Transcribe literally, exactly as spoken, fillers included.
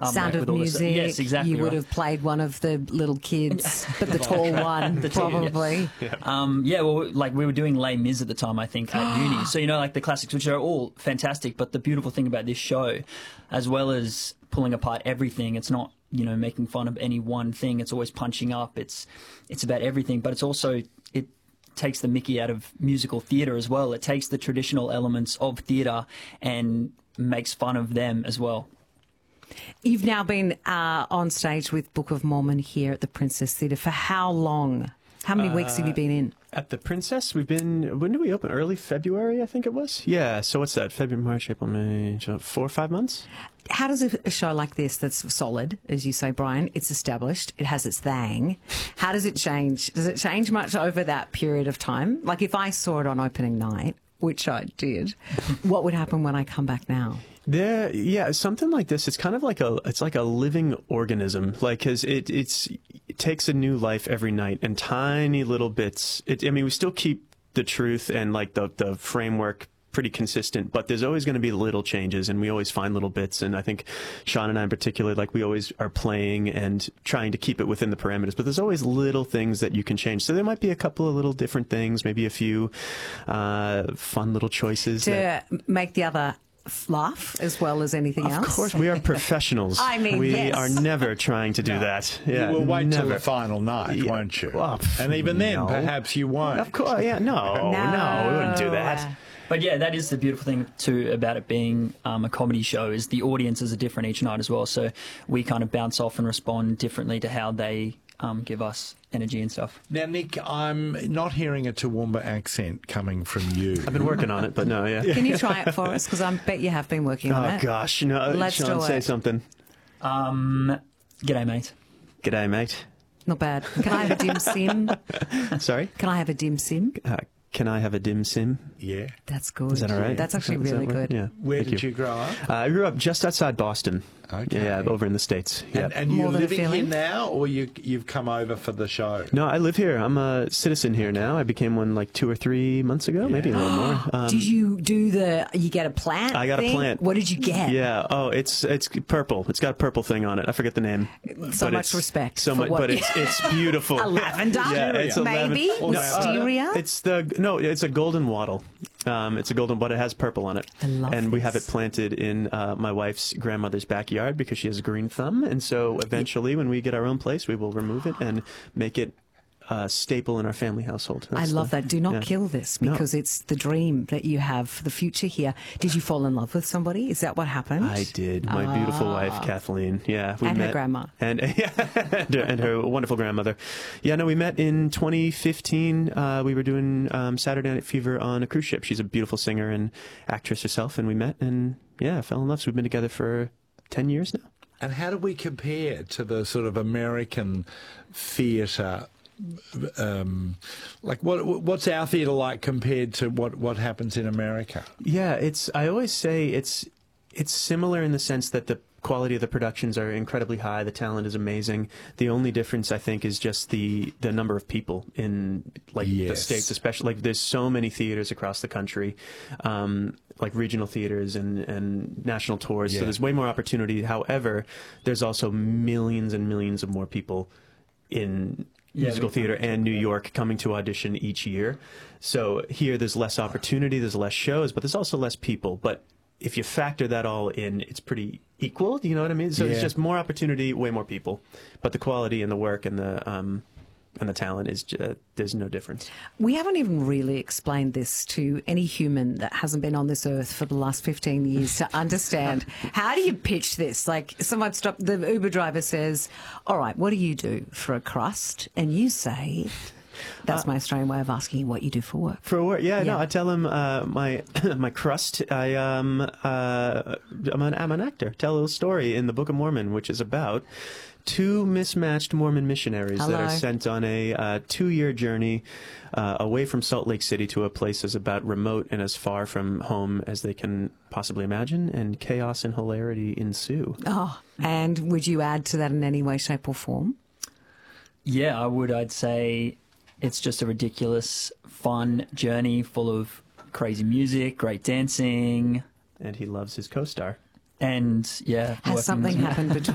Um, Sound like of with all this- Music. Yes, exactly. You would right. have played one of the little kids, but the tall one, The tall- probably. Yeah. Um, yeah, well, like we were doing Les Mis at the time, I think, at uni. So, you know, like the classics, which are all fantastic. But the beautiful thing about this show, as well as pulling apart everything, it's not, you know, making fun of any one thing. It's always punching up. It's, it's about everything. But it's also, it takes the mickey out of musical theatre as well. It takes the traditional elements of theatre and makes fun of them as well. You've now been uh, on stage with Book of Mormon here at the Princess Theatre for how long? How many uh, weeks have you been in? At the Princess, we've been, when did we open? Early February, I think it was? Yeah, so what's that? February, March, April, May, June, four or five months? How does a show like this that's solid, as you say, Brian, it's established, it has its thing, how does it change? Does it change much over that period of time? Like if I saw it on opening night, which I did, what would happen when I come back now? There, yeah, something like this. It's kind of like a, it's like a living organism. Like, cause it, it's, it takes a new life every night, and tiny little bits. It, I mean, we still keep the truth and like the the framework pretty consistent, but there's always going to be little changes, and we always find little bits. And I think Sean and I in particular, like we always are playing and trying to keep it within the parameters, but there's always little things that you can change. So there might be a couple of little different things, maybe a few uh, fun little choices to that make the other laugh as well as anything of else. Of course, we are professionals. I mean, we yes. are never trying to do no. that. Yeah, you will wait never. till the final night, yeah. won't you? Well, and even then, no. perhaps you won't. Of course, yeah, no, no, no, we wouldn't do that. But yeah, that is the beautiful thing too about it being um, a comedy show, is the audiences are different each night as well. So we kind of bounce off and respond differently to how they um, give us energy and stuff. Now, Nick, I'm not hearing a Toowoomba accent coming from you. I've been working on it, but no, yeah. Can you try it for us? Because I bet you have been working on oh, it. Oh gosh, no, Let's Sean, do say it. something. Um, g'day, mate. G'day, mate. Not bad. Can I have a dim sim? Sorry? Can I have a dim sim? Uh, can I have a dim sim? Yeah. That's good. Is that all right? That's actually Is that really work? good. Yeah. Where Thank did you. you grow up? Uh, I grew up just outside Boston. Okay. Yeah, over in the States. Yeah. And, and More you're than a living here feeling? now, or you, you've come over for the show? No, I live here. I'm a citizen here now. I became one like two or three months ago, maybe a little more. Um, Did you do the, you get a plant I got thing? a plant. What did you get? Yeah. Oh, it's it's purple. It's got a purple thing on it. I forget the name. So But much it's- respect So for much, what- but it's it's beautiful. A lavender? Yeah, it's a Maybe? lavender. Wisteria? uh, it's the no. It's a golden wattle. Um, it's a golden, but it has purple on it. I love and we have it this. planted in uh, my wife's grandmother's backyard because she has a green thumb. And so eventually, when we get our own place, we will remove it and make it a staple in our family household. I That's love the- that. Do not yeah. kill this, No. because it's the dream that you have for the future here. Did you fall in love with somebody? Is that what happened? I did. My Ah. beautiful wife, Kathleen. Yeah, we And her met, grandma. and and her wonderful grandmother. Yeah, no, we met in twenty fifteen. Uh, we were doing um, Saturday Night Fever on a cruise ship. She's a beautiful singer and actress herself, and we met, and yeah, fell in love. So we've been together for ten years now. And how do we compare to the sort of American theatre? Um, like, what what's our theatre like compared to what, what happens in America? Yeah, it's. I always say it's it's similar in the sense that the quality of the productions are incredibly high. The talent is amazing. The only difference, I think, is just the the number of people in like the Yes. states, especially. Like, there's so many theaters across the country, um, like regional theaters and and national tours. Yeah. So there's way more opportunity. However, there's also millions and millions of more people in Yeah, musical we- theater and New York coming to audition each year. So here there's less opportunity, there's less shows, but there's also less people. But if you factor that all in, it's pretty equal. Do you know what I mean? So Yeah. it's just more opportunity, way more people. But the quality and the work and the um, and the talent is just, there's no difference. We haven't even really explained this to any human that hasn't been on this earth for the last fifteen years to understand. How do you pitch this? Like, someone stop, the Uber driver says, all right, what do you do for a crust? And you say, that's my Australian way of asking you what you do for work. For work, yeah, Yeah. no, I tell him uh, my my crust. I um uh I'm an I'm an actor. Tell a little story in the Book of Mormon, which is about two mismatched Mormon missionaries that Hello. are sent on a uh, two-year journey uh, away from Salt Lake City to a place as about remote and as far from home as they can possibly imagine, and chaos and hilarity ensue. Oh, and would you add to that in any way, shape or form? Yeah, I would. I'd say it's just a ridiculous, fun journey full of crazy music, great dancing, And he loves his co-star. and yeah. working Has something with- happened between